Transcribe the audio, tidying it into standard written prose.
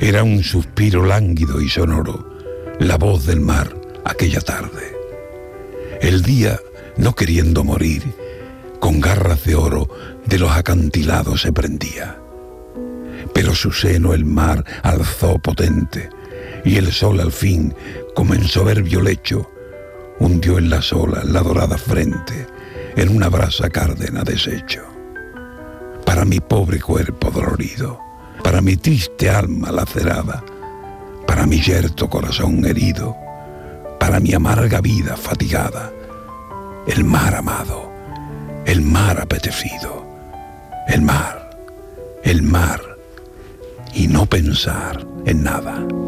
Era un suspiro lánguido y sonoro, la voz del mar aquella tarde. El día, no queriendo morir, con garras de oro de los acantilados se prendía. Pero su seno el mar alzó potente, y el sol al fin, como en soberbio lecho, hundió en las olas la dorada frente, en una brasa cárdena deshecho. Para mi pobre cuerpo dolorido, para mi triste alma lacerada, para mi yerto corazón herido, para mi amarga vida fatigada, el mar amado, el mar apetecido, el mar, y no pensar en nada.